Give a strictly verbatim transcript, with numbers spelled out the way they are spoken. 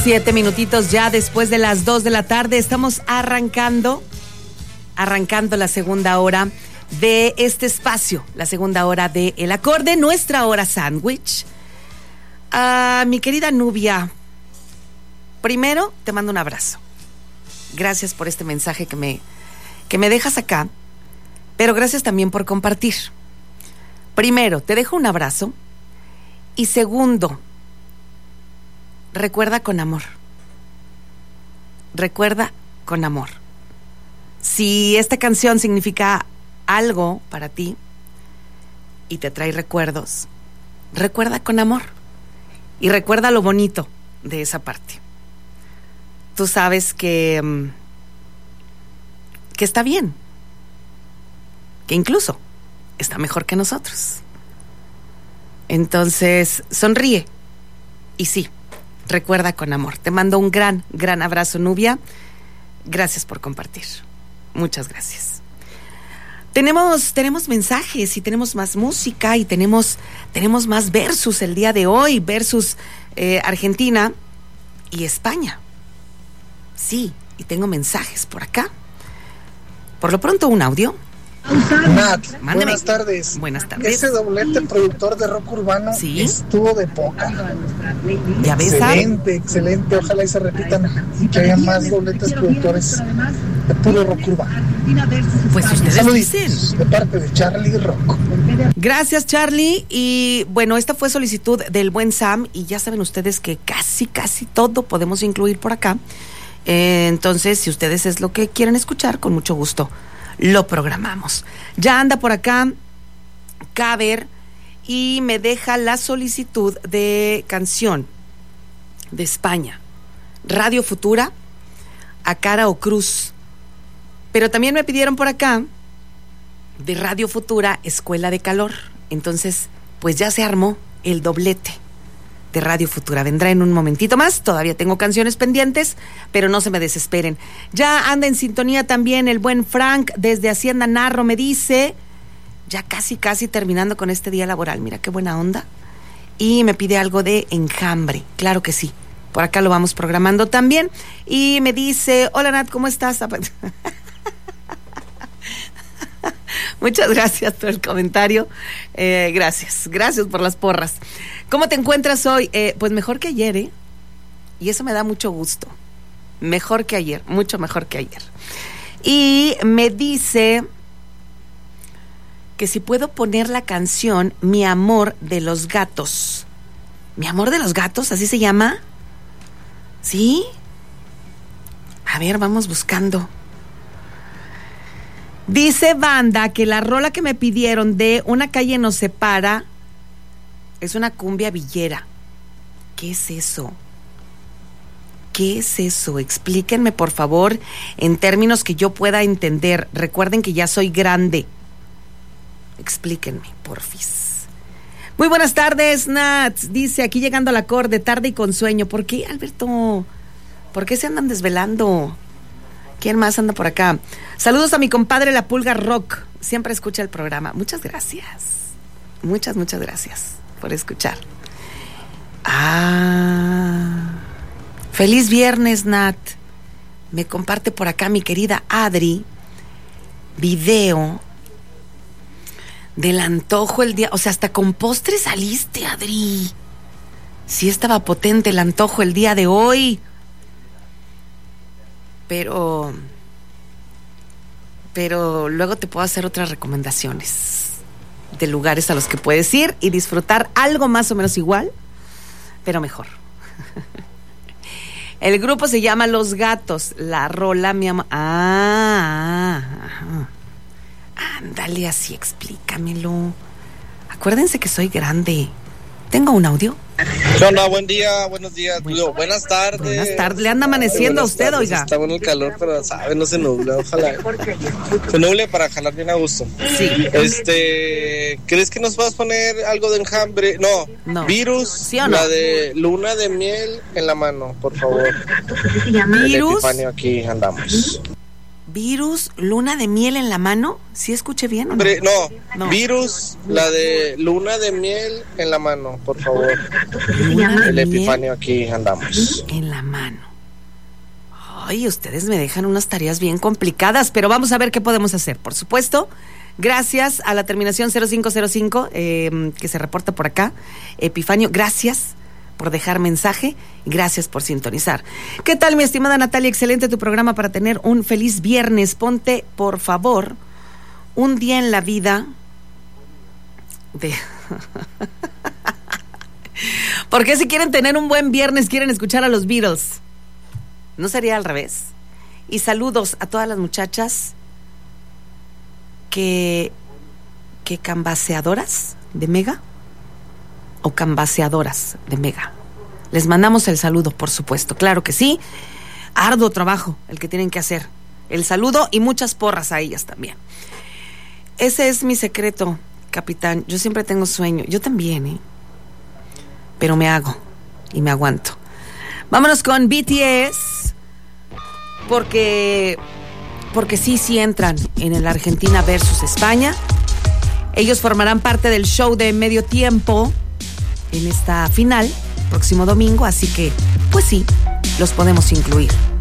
Siete minutitos ya después de las dos de la tarde. Estamos arrancando, arrancando la segunda hora de este espacio, la segunda hora de El Acorde, nuestra hora sándwich. Ah, mi querida Nubia, primero te mando un abrazo. Gracias por este mensaje que me, que me dejas acá, pero gracias también por compartir. Primero, te dejo un abrazo. Y segundo, recuerda con amor. Recuerda con amor. Si esta canción significa algo para ti y te trae recuerdos, recuerda con amor. Y recuerda lo bonito de esa parte. Tú sabes que, que está bien. Que incluso está mejor que nosotros. Entonces, sonríe. Y sí, recuerda con amor. Te mando un gran, gran abrazo, Nubia. Gracias por compartir. Muchas gracias. Tenemos, tenemos mensajes y tenemos más música y tenemos, tenemos más versus el día de hoy. Versus eh, Argentina y España. Sí, y tengo mensajes por acá. Por lo pronto, un audio. Nat, Mándeme. buenas tardes. Buenas tardes. Ese doblete productor de rock urbano ¿Sí? estuvo de poca. ¿Ya ves? Excelente, excelente. Ojalá y se repitan y que haya más dobletes productores de puro rock urbano. Pues ustedes Saluditos, dicen. de parte de Charlie Rock. Gracias, Charlie. Y bueno, esta fue solicitud del buen Sam. Y ya saben ustedes que casi, casi todo podemos incluir por acá. Eh, entonces, si ustedes es lo que quieren escuchar, con mucho gusto lo programamos. Ya anda por acá Caber y me deja la solicitud de canción de España, Radio Futura, A Cara o Cruz. Pero también me pidieron por acá de Radio Futura, Escuela de Calor. Entonces, pues ya se armó el doblete de Radio Futura. Vendrá en un momentito más. Todavía tengo canciones pendientes, pero no se me desesperen. Ya anda en sintonía también el buen Frank desde Hacienda Narro. Me dice, ya casi, casi terminando con este día laboral. Mira qué buena onda. Y me pide algo de Enjambre. Claro que sí. Por acá lo vamos programando también. Y me dice, hola Nat, ¿cómo estás? Muchas gracias por el comentario. Eh, gracias, gracias por las porras. ¿Cómo te encuentras hoy? Eh, pues mejor que ayer, ¿eh? Y eso me da mucho gusto. Mejor que ayer, mucho mejor que ayer. Y me dice que si puedo poner la canción Mi Amor de los Gatos. ¿Mi Amor de los Gatos? ¿Así se llama? ¿Sí? A ver, vamos buscando. Dice Banda que la rola que me pidieron de Una calle nos separa es una cumbia villera. ¿Qué es eso? ¿Qué es eso? Explíquenme, por favor, en términos que yo pueda entender. Recuerden que ya soy grande. Explíquenme, porfis. Muy buenas tardes, Nat. Dice, aquí llegando al acorde, tarde y con sueño. ¿Por qué, Alberto? ¿Por qué se andan desvelando? ¿Quién más anda por acá? Saludos a mi compadre La Pulga Rock. Siempre escucha el programa. Muchas gracias. Muchas, muchas gracias por escuchar. Ah, feliz viernes, Nat. Me comparte por acá mi querida Adri video del antojo el día. O sea, hasta con postre saliste, Adri. Sí estaba potente el antojo el día de hoy. Pero, pero luego te puedo hacer otras recomendaciones de lugares a los que puedes ir y disfrutar algo más o menos igual, pero mejor. El grupo se llama Los Gatos. La rola mi ama. Ah, ah, ándale, así explícamelo. Acuérdense que soy grande. ¿Tengo un audio? ¿Qué onda? Buen día, buenos días. Buen, Digo, buenas tardes. Buenas tardes. Le anda amaneciendo a usted, tardes. oiga. Está bueno el calor, pero sabe, no se nubla. Ojalá se nuble para jalar bien a gusto. Sí. Este, ¿crees que nos vas a poner algo de Enjambre? No. No. Virus. ¿Sí o no? La de Luna de Miel en la mano, por favor. Virus. Epifanio, aquí andamos. Virus, luna de miel en la mano. ¿Sí escuché bien o no? No, no. Virus, la de luna de miel en la mano, por favor. Luna El de Epifanio aquí andamos. En la mano. Ay, ustedes me dejan unas tareas bien complicadas, pero vamos a ver qué podemos hacer. Por supuesto, gracias a la terminación cero cinco cero cinco eh, que se reporta por acá. Epifanio, gracias por dejar mensaje y gracias por sintonizar. ¿Qué tal, mi estimada Natalia? Excelente tu programa para tener un feliz viernes. Ponte, por favor, un día en la vida de... ¿Por qué si quieren tener un buen viernes quieren escuchar a los Beatles? ¿No sería al revés? Y saludos a todas las muchachas que... que cambaseadoras de Mega o cambaseadoras de Mega. Les mandamos el saludo, por supuesto, claro que sí. Arduo trabajo el que tienen que hacer. El saludo y muchas porras a ellas también. Ese es mi secreto, capitán. Yo siempre tengo sueño. Yo también, ¿eh? Pero me hago y me aguanto. Vámonos con B T S. Porque... Porque sí, sí entran en el Argentina versus España. Ellos formarán parte del show de medio tiempo en esta final, próximo domingo, así que, pues sí, los podemos incluir.